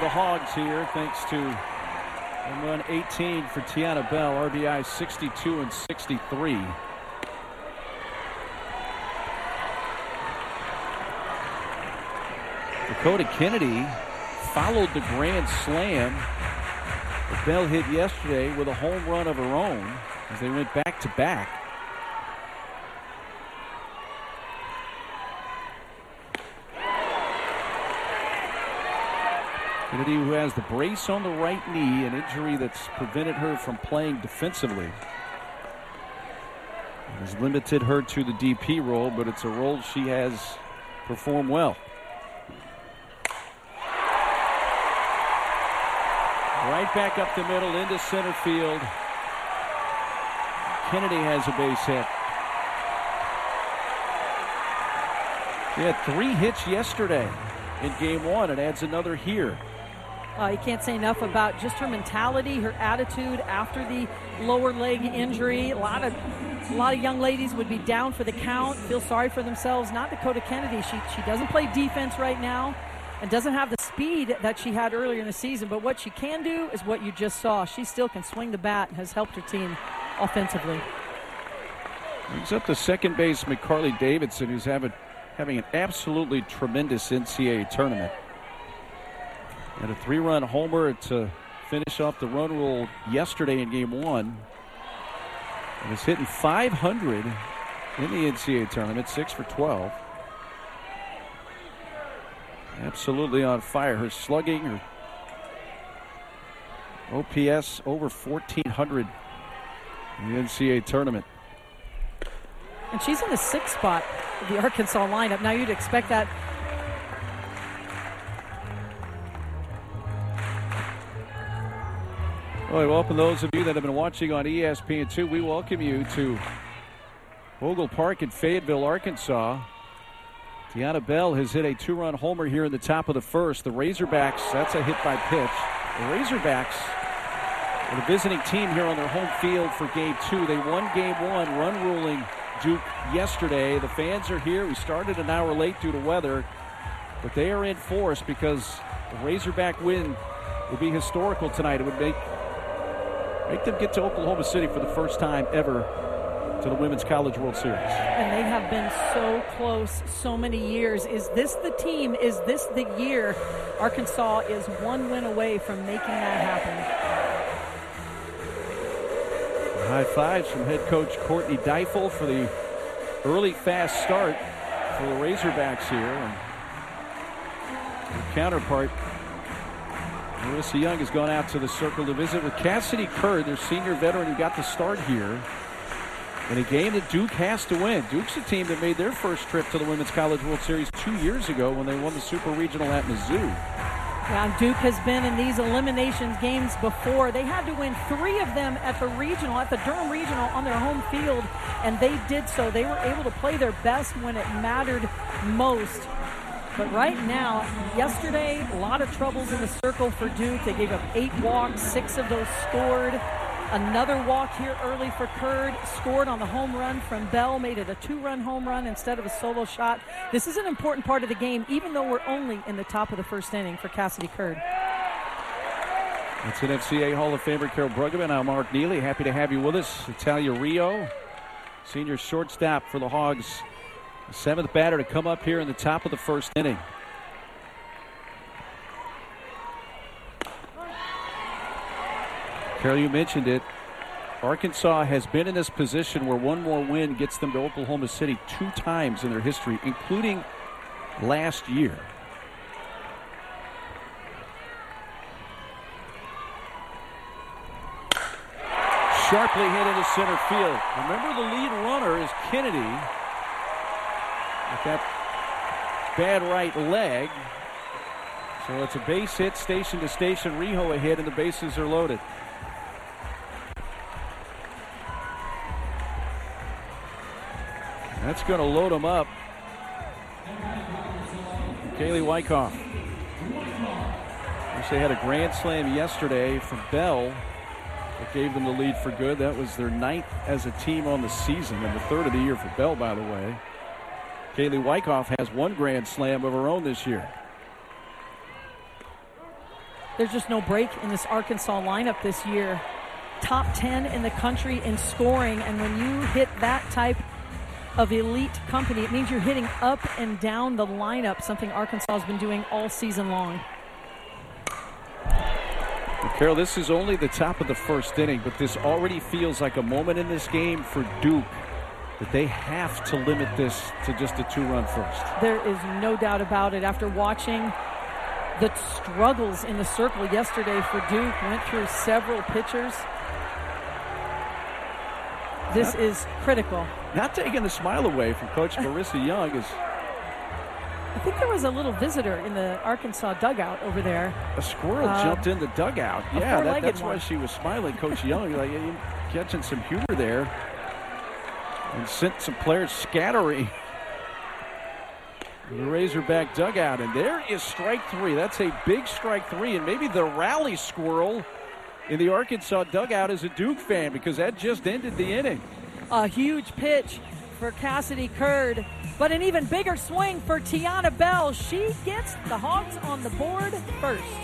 Hogs here thanks to home run 18 for Tiana Bell, RBI 62 and 63. Dakota Kennedy followed the grand slam that Bell hit yesterday with a home run of her own as they went back-to-back. Kennedy, who has the brace on the right knee, an injury that's prevented her from playing defensively. It has limited her to the DP role, but it's a role she has performed well. Right back up the middle into center field. Kennedy has a base hit. She had 3 hits yesterday in game 1 and adds another here. You can't say enough about just her mentality, her attitude after the lower leg injury. A lot of young ladies would be down for the count, feel sorry for themselves. Not Dakota Kennedy. She doesn't play defense right now and doesn't have the speed that she had earlier in the season. But what she can do is what you just saw. She still can swing the bat and has helped her team offensively. Brings up the second baseman, Carly Davidson, who's having an absolutely tremendous NCAA tournament. And a 3-run homer to finish off the run rule yesterday in game 1. And is hitting .500 in the NCAA tournament, 6 for 12. Absolutely on fire. Her slugging, her OPS over 1,400 in the NCAA tournament. And she's in the 6th spot of the Arkansas lineup. Now you'd expect that. Well, I welcome those of you that have been watching on ESPN2. We welcome you to Vogel Park in Fayetteville, Arkansas. Tiana Bell has hit a 2-run homer here in the top of the first. The Razorbacks, that's a hit by pitch. The Razorbacks are the visiting team here on their home field for game 2. They won game 1, run ruling Duke yesterday. The fans are here. We started an hour late due to weather, but they are in force because the Razorback win would be historical tonight. It would make them get to Oklahoma City for the first time ever to the Women's College World Series. And they have been so close so many years. Is this the team? Is this the year? Arkansas is 1 win away from making that happen. High fives from head coach Courtney Deifel for the early fast start for the Razorbacks here. And her counterpart, Marissa Young, has gone out to the circle to visit with Cassidy Kurd, their senior veteran who got the start here in a game that Duke has to win. Duke's a team that made their first trip to the Women's College World Series 2 years ago when they won the Super Regional at Mizzou. Yeah, Duke has been in these eliminations games before. They had to win 3 of them at the regional, at the Durham Regional on their home field, and they did so. They were able to play their best when it mattered most. But right now, yesterday, a lot of troubles in the circle for Duke. They gave up 8 walks, 6 of those scored. Another walk here early for Kurd, scored on the home run from Bell, made it a 2-run home run instead of a solo shot. This is an important part of the game, even though we're only in the top of the first inning for Cassidy Kurd. That's NFCA Hall of Famer Carol Bruggeman. I'm Mark Neely. Happy to have you with us. Italia Rio, senior shortstop for the Hogs. The 7th batter to come up here in the top of the first inning. Carol, you mentioned it. Arkansas has been in this position where one more win gets them to Oklahoma City 2 times in their history, including last year. Sharply hit into center field. Remember, the lead runner is Kennedy with that bad right leg. So it's a base hit, station to station. Rijo ahead, and the bases are loaded. That's going to load them up. Kaylee Wyckoff. They had a grand slam yesterday from Bell that gave them the lead for good. That was their 9th as a team on the season and the 3rd of the year for Bell, by the way. Kaylee Wyckoff has 1 grand slam of her own this year. There's just no break in this Arkansas lineup this year. Top 10 in the country in scoring, and when you hit that type of elite company, it means you're hitting up and down the lineup, something Arkansas has been doing all season long. Carol, this is only the top of the first inning, but this already feels like a moment in this game for Duke that they have to limit this to just a 2-run first. There is no doubt about it. After watching the struggles in the circle yesterday for Duke, went through several pitchers. This is critical. Not taking the smile away from Coach Marissa Young. I think there was a little visitor in the Arkansas dugout over there. A squirrel jumped in the dugout. Yeah, that's why she was smiling. Coach Young, like, catching some humor there. And sent some players scattering in the Razorback dugout. And there is strike 3. That's a big strike 3. And maybe the rally squirrel in the Arkansas dugout is a Duke fan, because that just ended the inning. A huge pitch for Cassidy Curd, but an even bigger swing for Tiana Bell. She gets the Hogs on the board first.